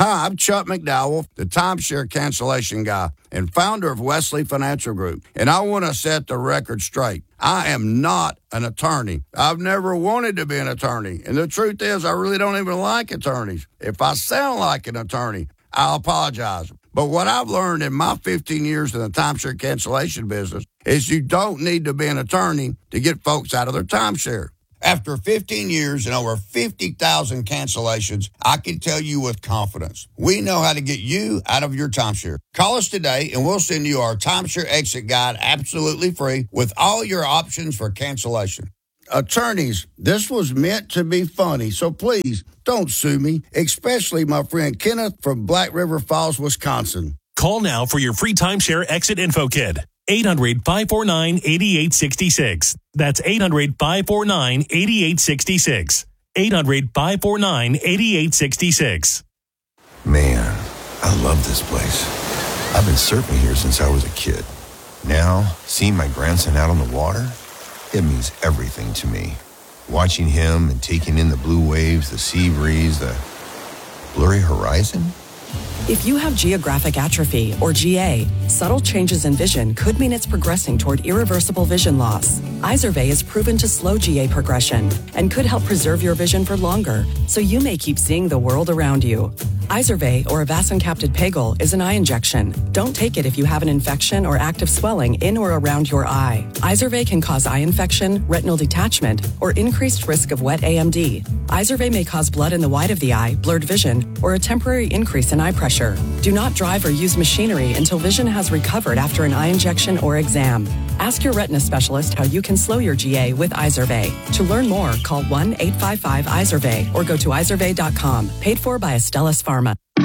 Hi, I'm Chuck McDowell, the timeshare cancellation guy and founder of Wesley Financial Group, and I want to set the record straight. I am not an attorney. I've never wanted to be an attorney, and the truth is I really don't even like attorneys. If I sound like an attorney, I'll apologize. But what I've learned in my 15 years in the timeshare cancellation business is you don't need to be an attorney to get folks out of their timeshare. After 15 years and over 50,000 cancellations, I can tell you with confidence, we know how to get you out of your timeshare. Call us today and we'll send you our timeshare exit guide absolutely free with all your options for cancellation. Attorneys, this was meant to be funny, so please don't sue me, especially my friend Kenneth from Black River Falls, Wisconsin. Call now for your free timeshare exit info kit. 800-549-8866. That's 800-549-8866. 800-549-8866. Man, I love this place. I've been surfing here since I was a kid. Now, seeing my grandson out on the water, it means everything to me. Watching him and taking in the blue waves, the sea breeze, the blurry horizon. If you have geographic atrophy, or GA, subtle changes in vision could mean it's progressing toward irreversible vision loss. Izervay is proven to slow GA progression and could help preserve your vision for longer, so you may keep seeing the world around you. Izervay, or avacincaptad pegol, is an eye injection. Don't take it if you have an infection or active swelling in or around your eye. Izervay can cause eye infection, retinal detachment, or increased risk of wet AMD. Izervay may cause blood in the white of the eye, blurred vision, or a temporary increase in eye pressure. Do not drive or use machinery until vision has recovered after an eye injection or exam. Ask your retina specialist how you can slow your GA with Izervay. To learn more, call 1-855-IZERVAY or go to izervay.com. Paid for by Astellas Pharma.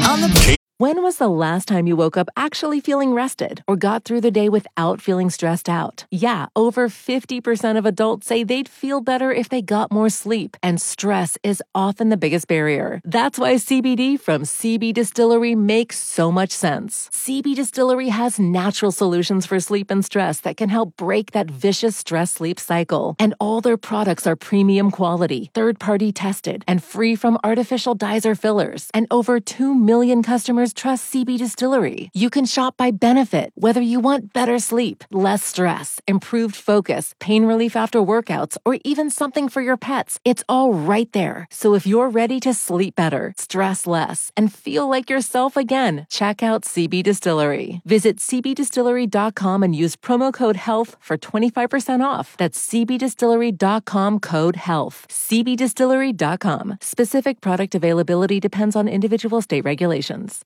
When was the last time you woke up actually feeling rested or got through the day without feeling stressed out? Yeah, over 50% of adults say they'd feel better if they got more sleep, and stress is often the biggest barrier. That's why CBD from CB Distillery makes so much sense. CB Distillery has natural solutions for sleep and stress that can help break that vicious stress-sleep cycle. And all their products are premium quality, third-party tested, and free from artificial dyes or fillers. And over 2 million customers trust CB Distillery. You can shop by benefit, whether you want better sleep, less stress, improved focus, pain relief after workouts, or even something for your pets. It's all right there. So if you're ready to sleep better, stress less, and feel like yourself again, check out CB Distillery. Visit cbdistillery.com and use promo code HEALTH for 25% off. That's cbdistillery.com, code HEALTH. cbdistillery.com. Specific product availability depends on individual state regulations.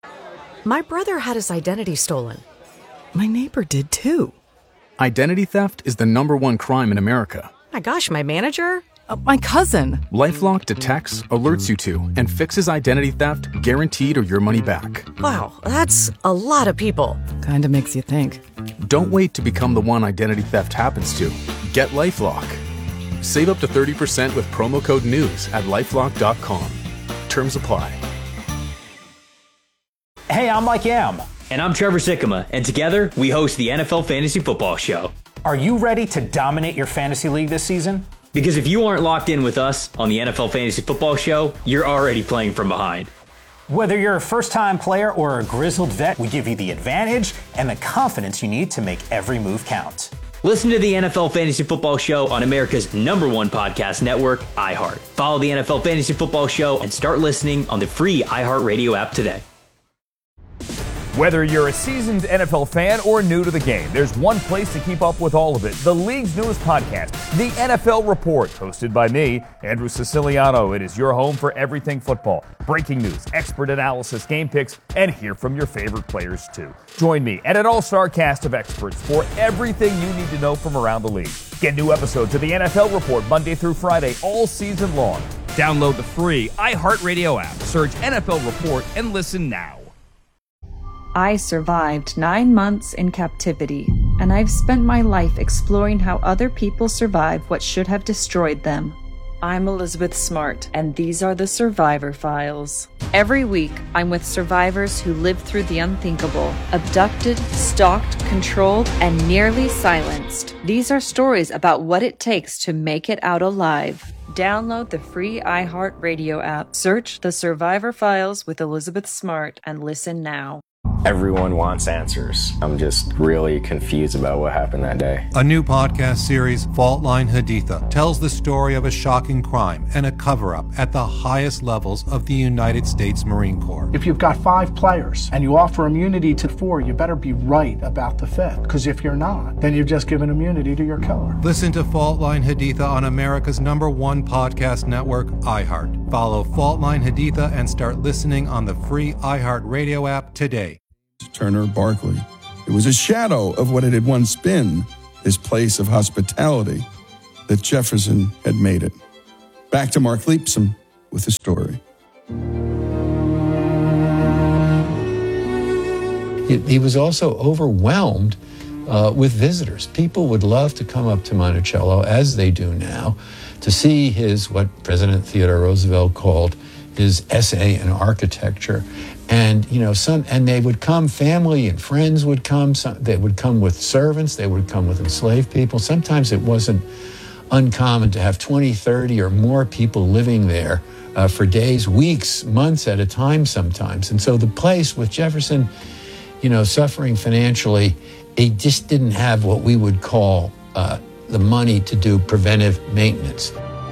My brother had his identity stolen. My neighbor did too. Identity theft is the #1 crime in America. My gosh, my manager? My cousin. LifeLock detects, alerts you to, and fixes identity theft guaranteed or your money back. Wow, that's a lot of people. Kinda makes you think. Don't wait to become the one identity theft happens to. Get LifeLock. Save up to 30% with promo code NEWS at LifeLock.com. Terms apply. Hey, I'm Mike Yam. And I'm Trevor Sikkema, and together we host the NFL Fantasy Football Show. Are you ready to dominate your fantasy league this season? Because if you aren't locked in with us on the NFL Fantasy Football Show, you're already playing from behind. Whether you're a first-time player or a grizzled vet, we give you the advantage and the confidence you need to make every move count. Listen to the NFL Fantasy Football Show on America's #1 podcast network, iHeart. Follow the NFL Fantasy Football Show and start listening on the free iHeartRadio app today. Whether you're a seasoned NFL fan or new to the game, there's one place to keep up with all of it. The league's newest podcast, The NFL Report, hosted by me, Andrew Siciliano. It is your home for everything football. Breaking news, expert analysis, game picks, and hear from your favorite players too. Join me and an all-star cast of experts for everything you need to know from around the league. Get new episodes of The NFL Report Monday through Friday all season long. Download the free iHeartRadio app, search NFL Report, and listen now. I survived 9 months in captivity, and I've spent my life exploring how other people survive what should have destroyed them. I'm Elizabeth Smart, and these are the Survivor Files. Every week, I'm with survivors who lived through the unthinkable, abducted, stalked, controlled, and nearly silenced. These are stories about what it takes to make it out alive. Download the free iHeartRadio app, search The Survivor Files with Elizabeth Smart, and listen now. Everyone wants answers. I'm just really confused about what happened that day. A new podcast series, Fault Line Haditha, tells the story of a shocking crime and a cover-up at the highest levels of the United States Marine Corps. If you've got 5 players and you offer immunity to 4, you better be right about the 5th. Because if you're not, then you've just given immunity to your killer. Listen to Fault Line Haditha on America's #1 podcast network, iHeart. Follow Fault Line Haditha and start listening on the free iHeartRadio app today. Turner Barkley. It was a shadow of what it had once been, this place of hospitality, that Jefferson had made it. Back to Mark Leipsam with the story. He was also overwhelmed with visitors. People would love to come up to Monticello, as they do now, to see his, what President Theodore Roosevelt called his essay in architecture. And, and they would come, family and friends would come. They would come with servants. They would come with enslaved people. Sometimes it wasn't uncommon to have 20, 30 or more people living there for days, weeks, months at a time sometimes. And so the place with Jefferson, suffering financially, he just didn't have what we would call the money to do preventive maintenance.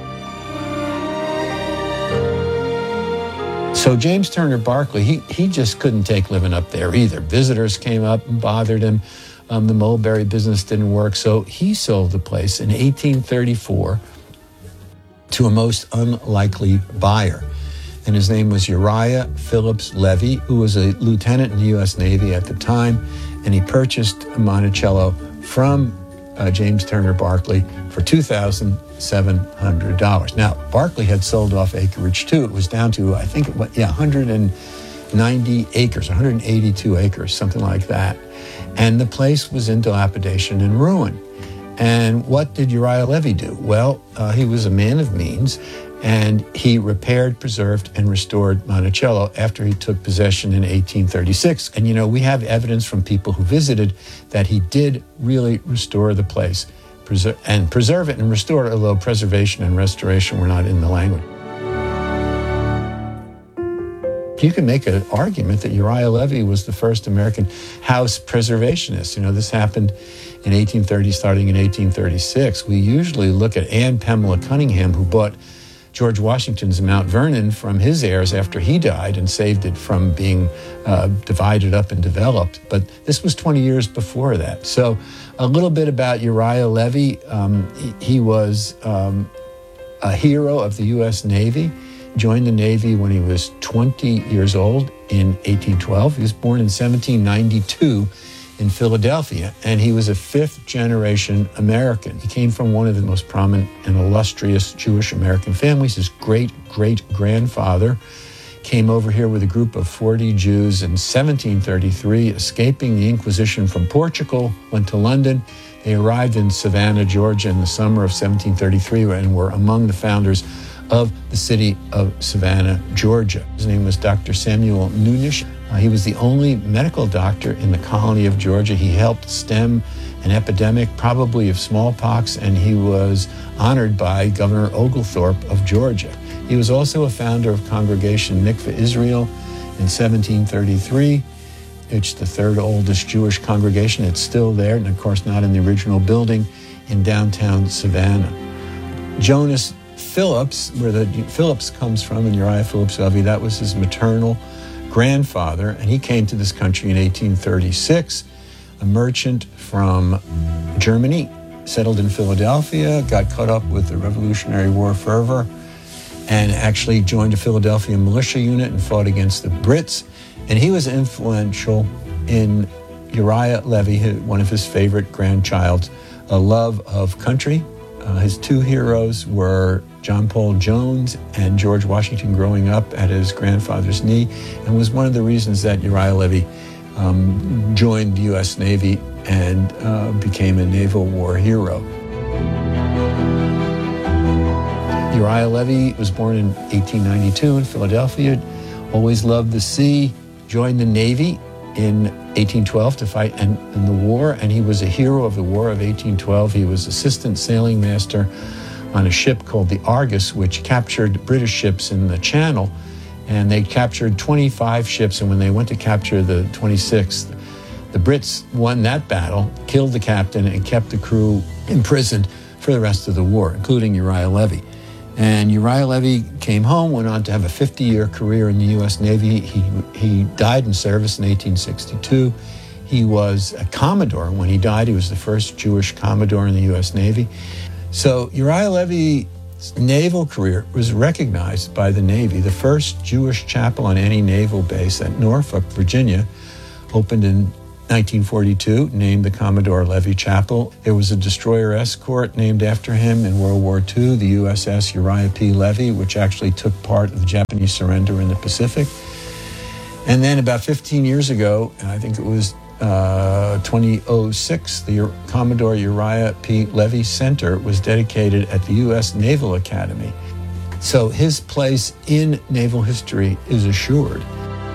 So James Turner Barkley, he just couldn't take living up there either. Visitors came up and bothered him. The mulberry business didn't work, so he sold the place in 1834 to a most unlikely buyer. And his name was Uriah Phillips Levy, who was a lieutenant in the U.S. Navy at the time, and he purchased Monticello from James Turner Barkley for $2,700. Now, Barkley had sold off acreage too. It was down to, 190 acres, 182 acres, something like that. And the place was in dilapidation and ruin. And what did Uriah Levy do? Well, he was a man of means, and he repaired, preserved, and restored Monticello after he took possession in 1836. And, we have evidence from people who visited that he did really restore the place, preserve it and restore it, although preservation and restoration were not in the language. You can make an argument that Uriah Levy was the first American house preservationist. This happened in 1830, starting in 1836. We usually look at Anne Pamela Cunningham, who bought George Washington's Mount Vernon from his heirs after he died and saved it from being divided up and developed. But this was 20 years before that. So a little bit about Uriah Levy. He was a hero of the U.S. Navy. Joined the Navy when he was 20 years old in 1812. He was born in 1792 in Philadelphia, and he was a 5th-generation American. He came from one of the most prominent and illustrious Jewish American families. His great-great-grandfather came over here with a group of 40 Jews in 1733, escaping the Inquisition from Portugal, went to London. They arrived in Savannah, Georgia in the summer of 1733 and were among the founders of the city of Savannah, Georgia. His name was Dr. Samuel Nunish. He was the only medical doctor in the colony of Georgia. He helped stem an epidemic, probably of smallpox, and he was honored by Governor Oglethorpe of Georgia. He was also a founder of Congregation Mikveh Israel in 1733. It's the 3rd oldest Jewish congregation. It's still there, and of course not in the original building in downtown Savannah. Jonas Phillips, where the Phillips comes from, and Uriah Phillips Levy, that was his maternal grandfather, and he came to this country in 1836, a merchant from Germany, settled in Philadelphia, got caught up with the Revolutionary War fervor, and actually joined a Philadelphia militia unit and fought against the Brits. And he was influential in Uriah Levy, one of his favorite grandchild's, a love of country. His 2 heroes were John Paul Jones and George Washington, growing up at his grandfather's knee, and was one of the reasons that Uriah Levy joined the U.S. Navy and became a Naval War hero. Uriah Levy was born in 1892 in Philadelphia, always loved the sea, joined the Navy in 1812 to fight in the war, and he was a hero of the War of 1812. He was assistant sailing master on a ship called the Argus, which captured British ships in the Channel, and they captured 25 ships, and when they went to capture the 26th, the Brits won that battle, killed the captain, and kept the crew imprisoned for the rest of the war, including Uriah Levy. And Uriah Levy came home, went on to have a 50-year career in the U.S. Navy. He died in service in 1862. He was a Commodore. When he died, he was the first Jewish Commodore in the U.S. Navy. So Uriah Levy's naval career was recognized by the Navy. The first Jewish chapel on any naval base at Norfolk, Virginia, opened in 1942, named the Commodore Levy Chapel. There was a destroyer escort named after him in World War II, the USS Uriah P. Levy, which actually took part of the Japanese surrender in the Pacific. And then about 15 years ago, I think it was 2006, the Commodore Uriah P. Levy Center was dedicated at the U.S. Naval Academy. So his place in naval history is assured.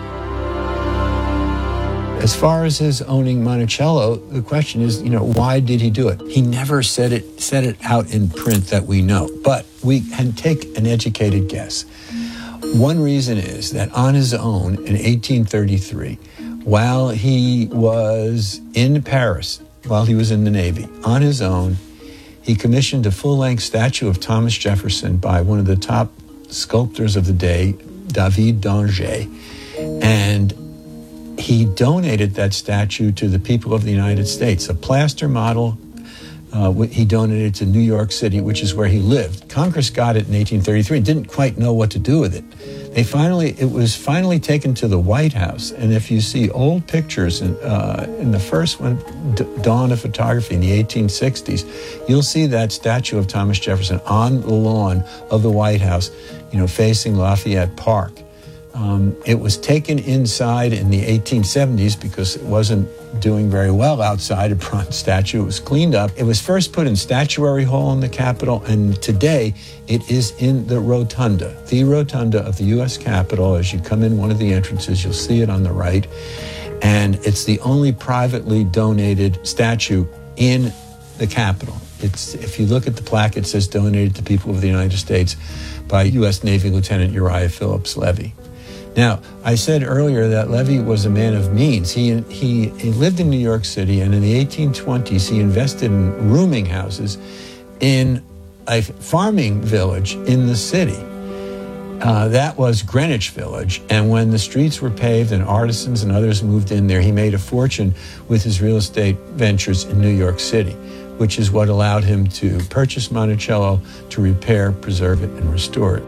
As far as his owning Monticello, the question is, why did he do it? He never said it out in print that we know, but we can take an educated guess. One reason is that on his own in 1833, while he was in Paris, while he was in the Navy, on his own, he commissioned a full-length statue of Thomas Jefferson by one of the top sculptors of the day, David d'Angers, and he donated that statue to the people of the United States. A plaster model he donated to New York City, which is where he lived. Congress got it in 1833 and didn't quite know what to do with it. It was finally taken to the White House. And if you see old pictures in the first one, dawn of photography in the 1860s, you'll see that statue of Thomas Jefferson on the lawn of the White House, facing Lafayette Park. It was taken inside in the 1870s because it wasn't doing very well outside, a bronze statue. It was cleaned up. It was first put in Statuary Hall in the Capitol, and today it is in the rotunda of the U.S. Capitol. As you come in one of the entrances, you'll see it on the right. And it's the only privately donated statue in the Capitol. If you look at the plaque, it says donated to people of the United States by U.S. Navy Lieutenant Uriah Phillips Levy. Now, I said earlier that Levy was a man of means. He lived in New York City, and in the 1820s, he invested in rooming houses in a farming village in the city. That was Greenwich Village, and when the streets were paved and artisans and others moved in there, he made a fortune with his real estate ventures in New York City, which is what allowed him to purchase Monticello, to repair, preserve it, and restore it.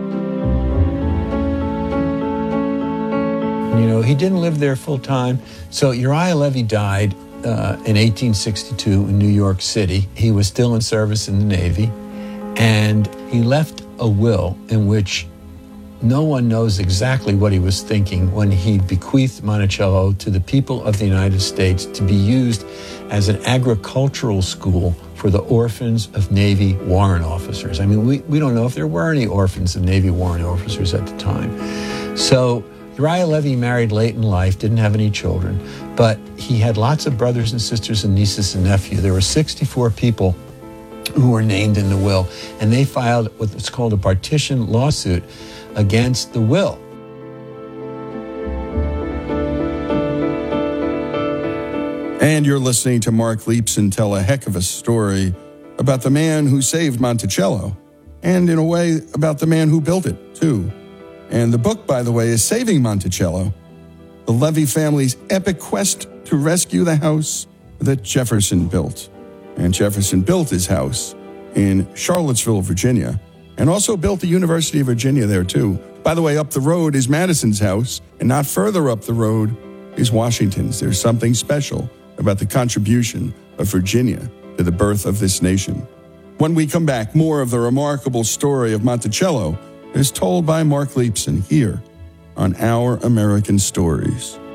He didn't live there full time. So Uriah Levy died in 1862 in New York City. He was still in service in the Navy, and he left a will in which no one knows exactly what he was thinking when he bequeathed Monticello to the people of the United States to be used as an agricultural school for the orphans of Navy warrant officers. I mean, we don't know if there were any orphans of Navy warrant officers at the time. So Uriah Levy married late in life, didn't have any children, but he had lots of brothers and sisters and nieces and nephews. There were 64 people who were named in the will, and they filed what's called a partition lawsuit against the will. And you're listening to Mark Leipson tell a heck of a story about the man who saved Monticello, and in a way about the man who built it, too. And the book, by the way, is Saving Monticello, the Levy family's epic quest to rescue the house that Jefferson built. And Jefferson built his house in Charlottesville, Virginia, and also built the University of Virginia there, too. By the way, up the road is Madison's house, and not further up the road is Washington's. There's something special about the contribution of Virginia to the birth of this nation. When we come back, more of the remarkable story of Monticello is told by Mark Leipson here on Our American Stories.